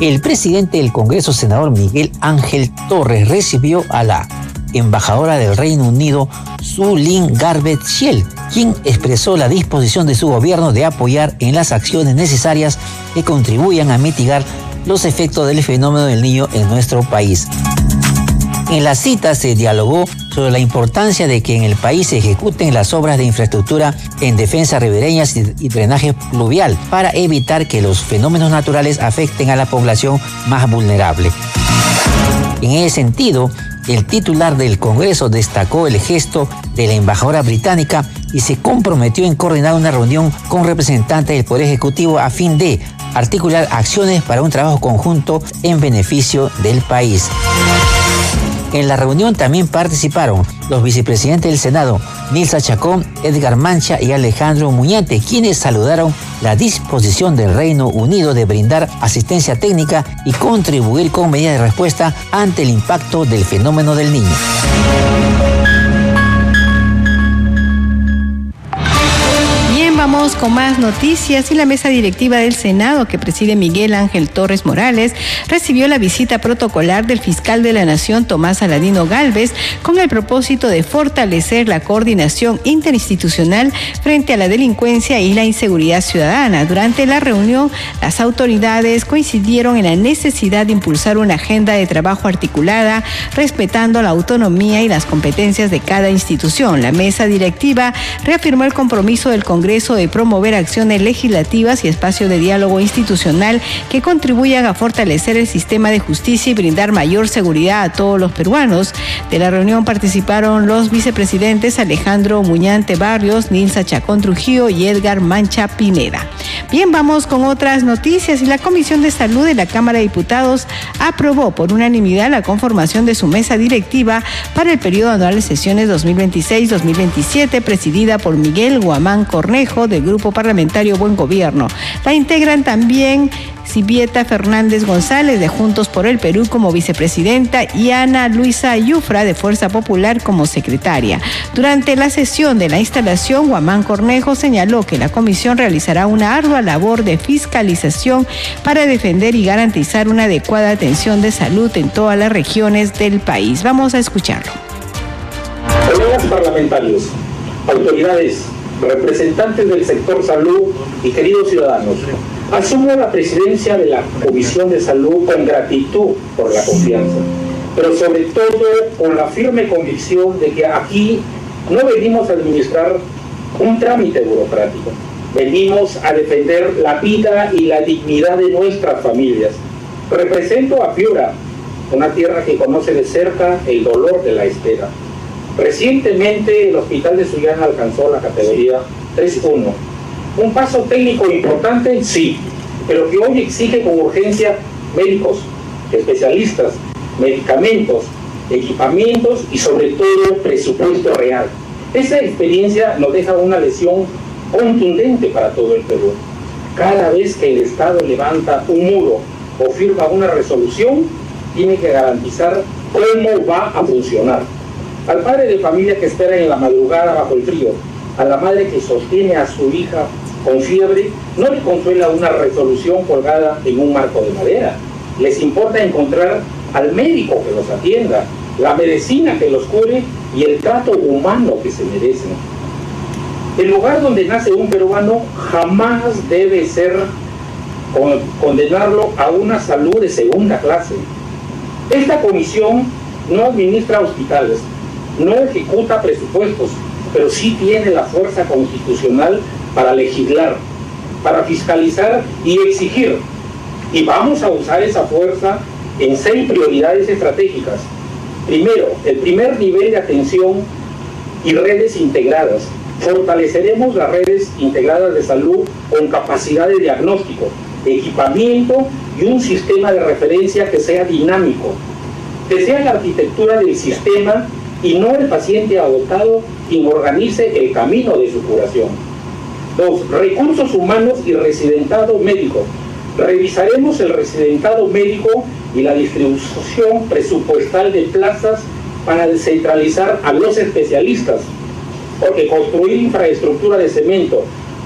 El presidente del Congreso, senador Miguel Ángel Torres, recibió a la embajadora del Reino Unido, Su Lin Garbett-Shiel, quien expresó la disposición de su gobierno de apoyar en las acciones necesarias que contribuyan a mitigar los efectos del fenómeno del Niño en nuestro país. En la cita se dialogó sobre la importancia de que en el país se ejecuten las obras de infraestructura en defensas ribereñas y drenaje pluvial para evitar que los fenómenos naturales afecten a la población más vulnerable. En ese sentido, el titular del Congreso destacó el gesto de la embajadora británica y se comprometió en coordinar una reunión con representantes del Poder Ejecutivo a fin de articular acciones para un trabajo conjunto en beneficio del país. En la reunión también participaron los vicepresidentes del Senado, Nilsa Chacón, Edgar Mancha y Alejandro Muñante, quienes saludaron la disposición del Reino Unido de brindar asistencia técnica y contribuir con medidas de respuesta ante el impacto del fenómeno del Niño. Vamos con más noticias. Y la mesa directiva del Senado, que preside Miguel Ángel Torres Morales, recibió la visita protocolar del fiscal de la Nación, Tomás Aladino Gálvez, con el propósito de fortalecer la coordinación interinstitucional frente a la delincuencia y la inseguridad ciudadana. Durante la reunión, las autoridades coincidieron en la necesidad de impulsar una agenda de trabajo articulada, respetando la autonomía y las competencias de cada institución. La mesa directiva reafirmó el compromiso del Congreso de promover acciones legislativas y espacios de diálogo institucional que contribuyan a fortalecer el sistema de justicia y brindar mayor seguridad a todos los peruanos. De la reunión participaron los vicepresidentes Alejandro Muñante Barrios, Nilsa Chacón Trujillo y Edgar Mancha Pineda. Bien, vamos con otras noticias. Y la Comisión de Salud de la Cámara de Diputados aprobó por unanimidad la conformación de su mesa directiva para el periodo anual de sesiones 2026-2027, presidida por Miguel Guamán Cornejo, del Grupo Parlamentario Buen Gobierno. La integran también Sibieta Fernández González, de Juntos por el Perú, como vicepresidenta, y Ana Luisa Yufra, de Fuerza Popular, como secretaria. Durante la sesión de la instalación, Guamán Cornejo señaló que la comisión realizará una ardua labor de fiscalización para defender y garantizar una adecuada atención de salud en todas las regiones del país. Vamos a escucharlo. Colegas parlamentarios, autoridades, representantes del sector salud y queridos ciudadanos, asumo la presidencia de la Comisión de Salud con gratitud por la confianza, pero sobre todo con la firme convicción de que aquí no venimos a administrar un trámite burocrático, venimos a defender la vida y la dignidad de nuestras familias. Represento a Piura, una tierra que conoce de cerca el dolor de la espera. Recientemente el Hospital de Sullana alcanzó la categoría 3.1. Un paso técnico importante, sí, pero que hoy exige con urgencia médicos, especialistas, medicamentos, equipamientos y sobre todo presupuesto real. Esa experiencia nos deja una lección contundente para todo el Perú. Cada vez que el Estado levanta un muro o firma una resolución, tiene que garantizar cómo va a funcionar. Al padre de familia que espera en la madrugada bajo el frío, a la madre que sostiene a su hija con fiebre, no le consuela una resolución colgada en un marco de madera. Les importa encontrar al médico que los atienda, la medicina que los cure y el trato humano que se merecen. El lugar donde nace un peruano jamás debe ser condenarlo a una salud de segunda clase. Esta comisión no administra hospitales, no ejecuta presupuestos, pero sí tiene la fuerza constitucional para legislar, para fiscalizar y exigir. Y vamos a usar esa fuerza en 6 prioridades estratégicas. Primero, el primer nivel de atención y redes integradas. Fortaleceremos las redes integradas de salud con capacidad de diagnóstico, equipamiento y un sistema de referencia que sea dinámico, que sea la arquitectura del sistema y no el paciente agotado quien organice el camino de su curación. 2. Recursos humanos y residentado médico. Revisaremos el residentado médico y la distribución presupuestal de plazas para descentralizar a los especialistas, porque construir infraestructura de cemento